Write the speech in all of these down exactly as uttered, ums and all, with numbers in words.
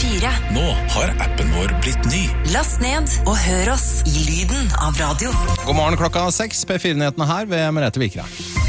fire. Nå har appen vår blitt ny. Last ned og hør oss i lyden av radio. God morgen klokka seks, P fire-nyhetene her ved Merete Vikra.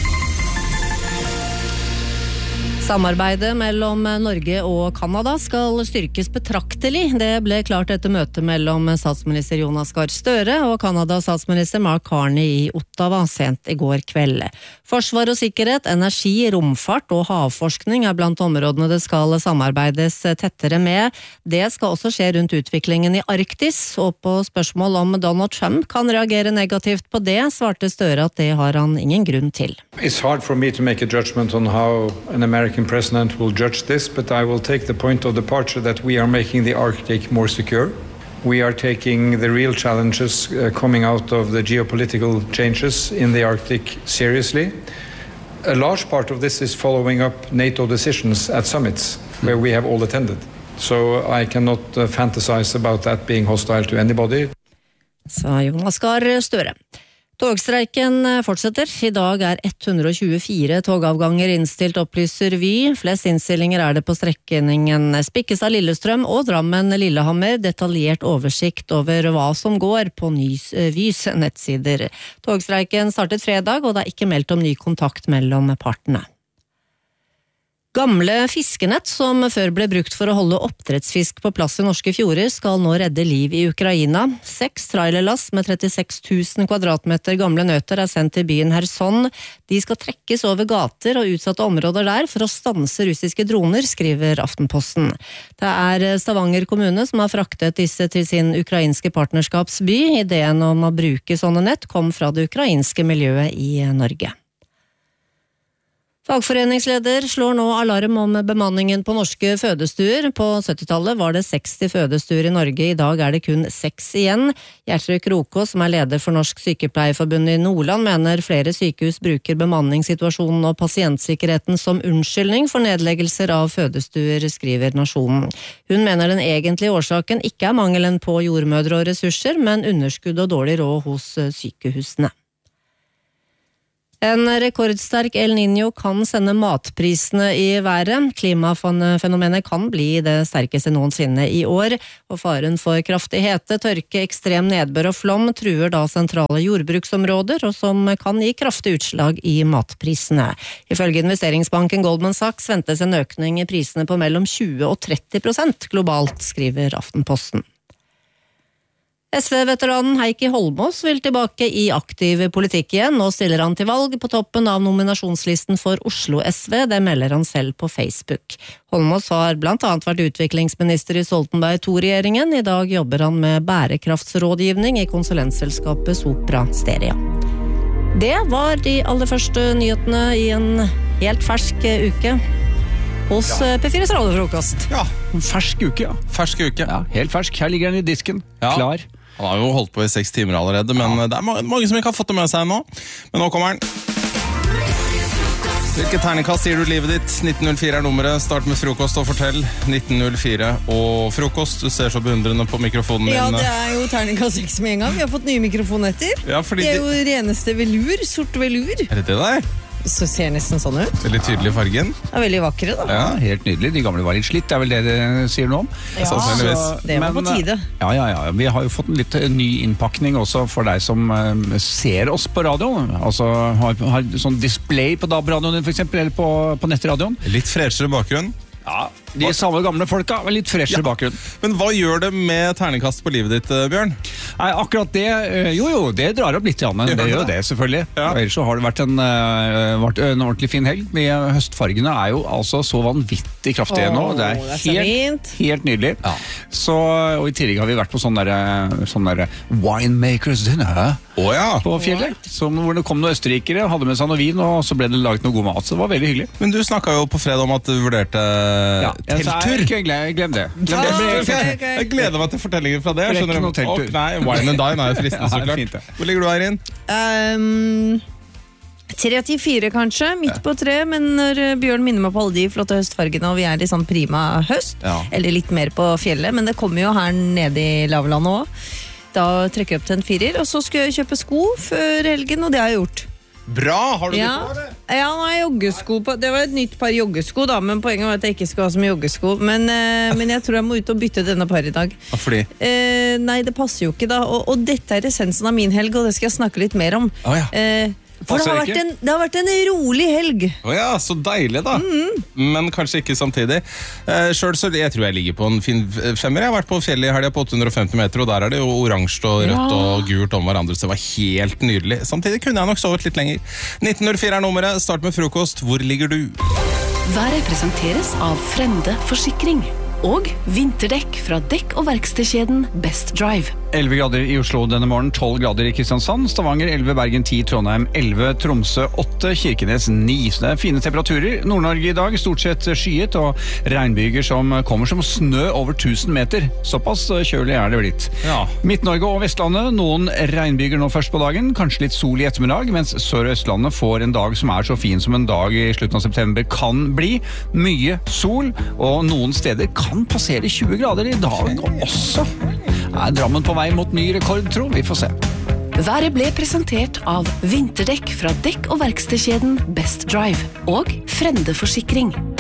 Samarbeidet mellom Norge og Kanada skal styrkes betraktelig. Det ble klart etter møtet mellom statsminister Jonas Gahr Støre og Kanadas statsminister Mark Carney i Ottawa sent i går kveld. Forsvar og sikkerhet, energi, romfart og havforskning er blant områdene det skal samarbeides tettere med. Det skal også skje rundt utviklingen i Arktis, og på spørsmål om Donald Trump kan reagere negativt på det, svarte Støre at det har han ingen grunn til. It's hard for me to make a judgment on how an American president will judge this, but I will take the point of departure that we are making the Arctic more secure. We are taking the real challenges uh, coming out of the geopolitical changes in the Arctic seriously. A large part of this is following up NATO decisions at summits where we have all attended. So I cannot uh, fantasize about that being hostile to anybody. Sa Jonas Gahr Støre. Togstreiken fortsetter. I dag er ett hundre tjuefire togavganger innstilt, opplyser Vy. Flest innstillinger er det på strekningen Spikkestad-Lillestrøm og Drammen-Lillehammer. Detaljert oversikt over hva som går på Vys nettsider. Togstreiken startet fredag, og det er ikke meldt om ny kontakt mellom partene. Gamle fiskenett som før ble brukt for å holde oppdrettsfisk på plass i norske fjorder, skal nå redde liv i Ukraina. Seks trailerlass med trettiseks tusen kvadratmeter gamle nøter er sendt til byen Kherson. De skal trekkes over gater og utsatte områder der for å stanse russiske droner, skriver Aftenposten. Det er Stavanger kommune som har fraktet disse til sin ukrainske partnerskapsby. Ideen om å bruke sånne nett kom fra det ukrainske miljøet i Norge. Fagforeningsleder slår nå alarm om bemanningen på norske fødestuer. På syttitallet var det seksti fødestuer i Norge, i dag er det kun seks igjen. Gjertrud Krokås, som er leder for Norsk Sykepleierforbund i Nordland, mener flere sykehus bruker bemanningssituasjonen og pasientsikkerheten som unnskyldning for nedleggelser av fødestuer, skriver Nasjonen. Hun mener den egentlige årsaken ikke er mangelen på jordmødre og ressurser, men underskudd og dårlig råd hos sykehusene. En rekordsterk El Niño kan sende matprisene i været. Klimafenomenet kan bli det sterkeste noensinne i år, og faren for kraftig hete, tørke, ekstrem nedbør og flom truer da sentrale jordbruksområder, og som kan gi kraftig utslag i matprisene. Ifølge investeringsbanken Goldman Sachs ventes en økning i prisene på mellom tjue og tretti prosent globalt, skriver Aftenposten. S V-veteranen Heikki Holmås vil tilbake i aktiv politikk igjen. Nå stiller han til valg på toppen av nominasjonslisten for Oslo S V, det melder han selv på Facebook. Holmås har blant annet vært utviklingsminister i Stoltenberg to-regjeringen. I dag jobber han med bærekraftsrådgivning i konsulentselskapet Sopra Steria. Det var de aller første nyhetene i en helt fersk uke hos ja. P fires radiofrokost. Ja, fersk uke, ja. Fersk uke. Ja, helt fersk. Her ligger den i disken, ja. Klar. Han har jo holdt på i seks timer allerede, men ja. Det er mange som ikke har fått det med seg nå. Men nå kommer han. Hvilket terningkast gir du livet ditt? nitten null fire er nummeret. Start med frokost og fortell. nitten null fire og frokost. Du ser så beundrende på mikrofonen din. Ja, det er jo terningkast seks med en gang. Vi har fått nye mikrofonetter. Ja, fordi det er jo reneste velur, sort velur. Er det det der? Så ser nesten sånn ut. Veldig tydelig fargen. Det er veldig vakre da. Ja, helt nydelig. De gamle var litt slitt, det er vel det det sier noe om. Ja, så, det var men, på tide. Ja, ja, ja. Vi har jo fått en litt ny innpakning også for deg som um, ser oss på radio. Altså har, har sånn display på D A B-radioen for eksempel, eller på, på nettradioen. Litt freshere bakgrunn. Ja, de samme gamle folka, med litt freshere ja. Bakgrunn. Men hva gjør det med terningkast på livet ditt, Bjørn? Nei, akkurat det, jo jo, det drar opp litt igjen, men det gjør jo det selvfølgelig. Ja. Ellers så har det vært en, vært en ordentlig fin helg. Høstfargene er jo altså så vanvittig kraftige nå. Det er, det er helt, helt nydelig. Ja. Så, og i tillegg har vi vært på sånn der, sånn der winemakers dinner oh, ja. På fjellet. Som, hvor det kom noen østerrikere, hadde med seg noe vin, og så ble det laget noe god mat. Så det var veldig hyggelig. Men du snakket jo på fredag om at du vurderte ja, telttur. Ikke glem, glem det. Glem det. Ah, okay, okay. Jeg gleder meg til fortellingen fra det. Det er ikke noe telttur. Oh, nei, wine and dine er jo fristende, så klart. Fint, Hvor ligger du her inn? Um, trettifire kanskje, midt på tre, men når Bjørn minner meg på alle de flotte høstfargene, og vi er i sånn prima høst, ja. Eller litt mer på fjellet, men det kommer jo her nede i lavlandet også. Da trekker jeg opp til en firer, og så skal jeg kjøpe sko før helgen, og det har jeg gjort. Bra, har du Ja, det på, eller? ja, nå har jeg joggesko på. Det var et nytt par joggesko da, men poenget var at jeg ikke skulle ha så mye joggesko. Men, eh, men jeg tror jeg må ut og bytte denne par i dag. Fordi? Eh, nei, det passer jo ikke da. Og, og dette er essensen av min helg, og det skal jeg snakke litt mer om. Å, ja. Eh, for det Passer har, ikke? vært en, det har vært en rolig helg. Åja, så deilig da. Mm. Men kanskje ikke samtidig. Eh, selv så jeg tror jeg ligger på en fin femmer. Jeg har vært på fjellet i helga på åtte hundre og femti meter, og der er det jo oransje og rødt og gult om hverandre, så det var helt nydelig. Samtidig kunne jeg nok sovet litt lenger. nitten null fire er nummeret, start med frokost. Hvor ligger du? Været presenteres av Frende Forsikring og vinterdekk fra dekk- og verkstedkjeden Best Drive. elleve grader i Oslo denne morgen, tolv grader i Kristiansand, Stavanger elleve, Bergen ti, Trondheim elleve, Tromsø åtte, Kirkenes ni. Så det er fine temperaturer. Nord-Norge i dag stort sett skyet og regnbyger som kommer som snø over tusen meter. Såpass kjølig er det blitt. Ja. Midt-Norge og Vestlandet, noen regnbyger nå først på dagen, kanskje litt sol i ettermiddag, mens Sør- og Østlandet får en dag som er så fin som en dag i slutten av september kan bli. Mye sol, og noen steder kan passere tjue grader i dag også. Er Drammen på vei mot ny rekord, tro? Vi får se. Været ble presentert av vinterdekk fra dekk- og verkstedkjeden Best Drive og Frende Forsikring.